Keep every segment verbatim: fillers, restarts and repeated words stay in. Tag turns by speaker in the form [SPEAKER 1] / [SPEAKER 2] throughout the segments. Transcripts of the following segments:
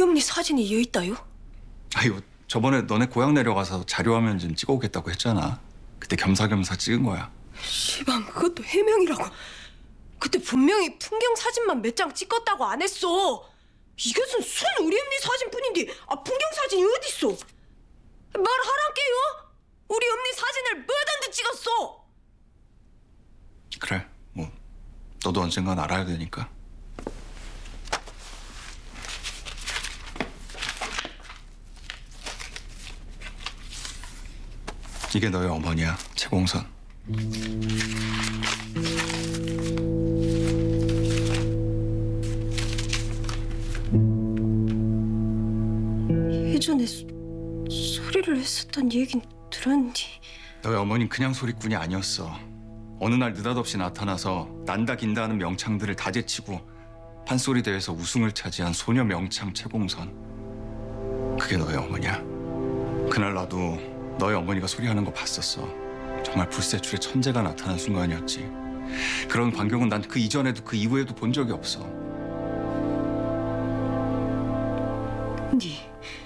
[SPEAKER 1] 엄니 사진이 여기 있다요?
[SPEAKER 2] 아유, 저번에 너네 고향 내려가서 자료화면 좀 찍어오겠다고 했잖아. 그때 겸사겸사 찍은 거야.
[SPEAKER 1] 시방 그것도 해명이라고. 그때 분명히 풍경 사진만 몇 장 찍었다고 안 했어. 이것은 순 우리 엄니 사진뿐인데 아 풍경 사진이 어딨어? 말하란께요? 우리 엄니 사진을 뭐든지 찍었어.
[SPEAKER 2] 그래, 뭐 너도 언젠간 알아야 되니까. 이게 너의 어머니야, 최공선.
[SPEAKER 1] 예전에 소, 소리를 했었던 얘긴 들었는데.
[SPEAKER 2] 너의 어머니는 그냥 소리꾼이 아니었어. 어느 날 느닷없이 나타나서 난다 긴다 하는 명창들을 다 제치고 판소리 대회에서 우승을 차지한 소녀 명창 최공선. 그게 너의 어머니야. 그날 나도 너의 어머니가 소리하는 거 봤었어. 정말 불세출의 천재가 나타난 순간이었지. 그런 광경은 난 그 이전에도 그 이후에도 본 적이 없어.
[SPEAKER 1] 니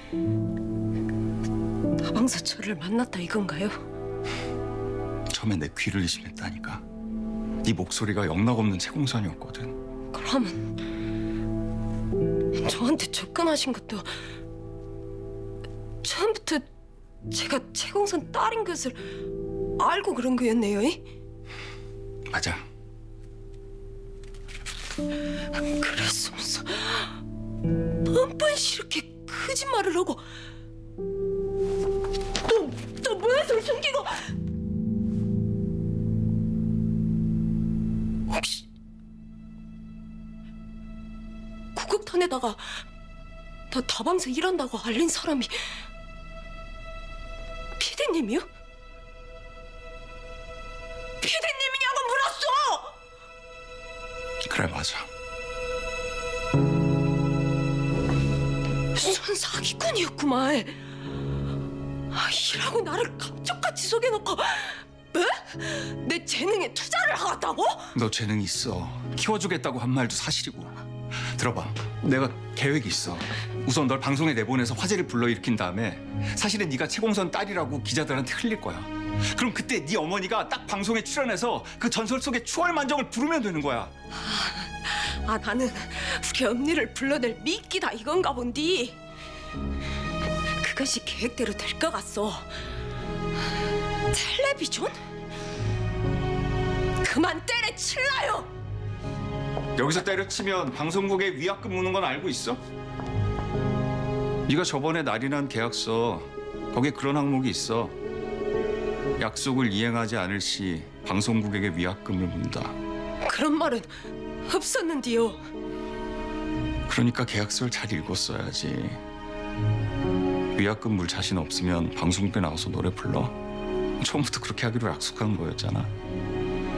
[SPEAKER 1] 다방사철을 만났다 이건가요?
[SPEAKER 2] 처음에 내 귀를 의심했다니까. 네 목소리가 영락없는 최공선이었거든.
[SPEAKER 1] 그러면 저한테 접근하신 것도 처음부터 제가 최공선 딸인 것을 알고 그런 거였네요. 이?
[SPEAKER 2] 맞아.
[SPEAKER 1] 그랬으면서 뻔뻔히 이렇게 거짓말을 하고 또, 또 무엇을 숨기고. 혹시 구급탄에다가 나 다방서 일한다고 알린 사람이 피디님이요? 피디님이냐고 물었어!
[SPEAKER 2] 그래, 맞아.
[SPEAKER 1] 순 사기꾼이었구만. 아, 이라고 나를 감쪽같이 속여놓고 뭐? 내 재능에 투자를 하겠다고?
[SPEAKER 2] 너 재능이 있어. 키워주겠다고 한 말도 사실이고. 들어봐, 내가 계획이 있어. 우선 널 방송에 내보내서 화제를 불러일으킨 다음에 사실은 네가 최공선 딸이라고 기자들한테 흘릴 거야. 그럼 그때 네 어머니가 딱 방송에 출연해서 그 전설 속의 추월만정을 부르면 되는 거야.
[SPEAKER 1] 아, 나는 우리 언니를 불러낼 미끼다 이건가 본디. 그것이 계획대로 될 것 같소. 텔레비전? 그만 때려칠라요.
[SPEAKER 2] 여기서 때려치면 방송국에 위약금 오는 건 알고 있어? 네가 저번에 날인한 계약서 거기에 그런 항목이 있어. 약속을 이행하지 않을 시 방송국에게 위약금을 문다.
[SPEAKER 1] 그런 말은 없었는데요.
[SPEAKER 2] 그러니까 계약서를 잘 읽었어야지. 위약금 물 자신 없으면 방송국에 나와서 노래 불러. 처음부터 그렇게 하기로 약속한 거였잖아.